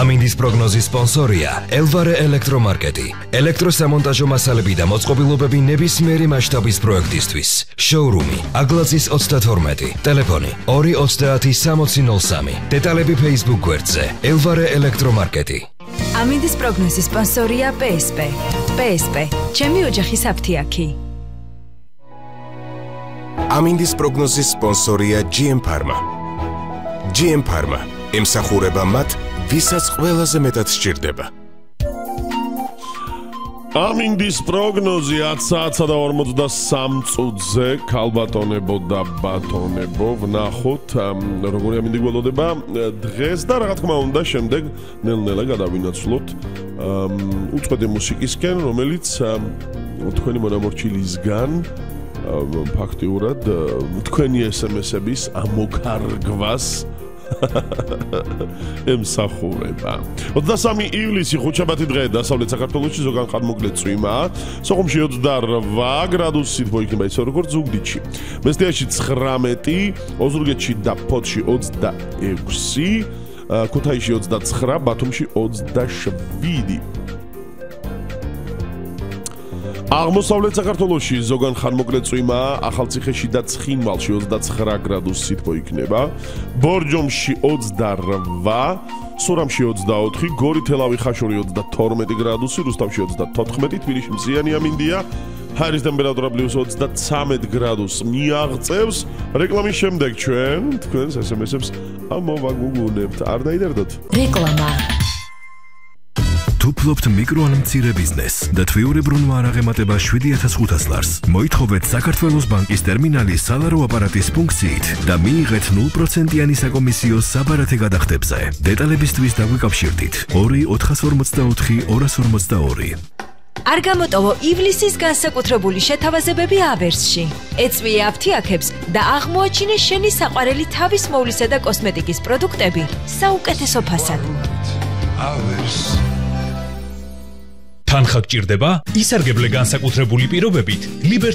ამინდის პროგნოზის სპონსორია ელვარე ელექტრომარკეტი. ელექტროსამონტაჟო მასალები და მოწყობილობები ნებისმიერი მასშტაბის პროექტისთვის. შოურუმი აგლაძის 32, ტელეფონი 230 6003. დეტალები Facebook გვერდზე ელვარე ელექტრომარკეტი. ამინდის პროგნოზის სპონსორია PSP. PSP, ჩემი ოჯახის აფთიაქი. ამინდის პროგნოზის სპონსორია GM Pharma. GM Pharma ემსახურება მათ, ვისაც ყველაზე მეტად სჭირდება. ამინდის პროგნოზი 10:43 წუთზე ქალბატონებო და ბატონებო ვნახოთ როგორი ამინდი გველოდება დღეს და რა თქმა უნდა შემდეგ ნელ-ნელა გადავინაცვლოთ უწყვეტი მუსიკისკენ რომელიც თქვენი მონამორჩილისგან ფაქტიურად თქვენი SMS-ების ამოქარგვას ემსახურება. 23 ივლისი ხუთშაბათი დღე დასავლეთ საქართველოში ზოგან ხანმოკლე წვიმა, სოხუმში 28 გრადუსით მოიქნება ისე როგორც ზუგდიდში. მესტიაში 19, ოზურგეთში და ფოთში 26, ქუთაისში 29, ბათუმში 27. აღმოსავლეთ საქართველოში ზოგან ხანმოკლე წვიმა, ახალციხეში და ცხინვალში 29 გრადუსით მოიქნება, ბორჯომში 28, სურამში 24, გორი თელავი ხაშური 32 გრადუსი, რუსთავში 34, თბილისში მზიანი ამინდია, ჰაერის ტემპერატურა +23 გრადუსს მიაღწევს. რეკლამის შემდეგ ჩვენ თქვენს SMS-ებს ამოვაგუგუნებთ. არ დაიდარდოთ. რეკლამა. თუ ფლობთ მიკრო ან მცირე ბიზნესს და თვიურებრუნვა არ აღემატება 7500 ლარს, მოითხოვეთ საქართველოს ბანკის ტერმინალის სალარო აპარატის ფუნქციით და მიიღეთ 0%-იანი საკომისიო საბარათე გადახდებზე. დეტალებისთვის დაგვიკავშირდით 2 444 252. არ გამოტოვო ივლისის განსაკუთრებული შეთავაზებები ავერსში. ეწვია აფთიაქებს და აღმოაჩინე შენი საყვარელი თავის მოვლისა და კოსმეტიკის პროდუქტები საუკეთესო ფასად. თანხა გჭირდება? ისარგებლე განსაკუთრებული პირობებით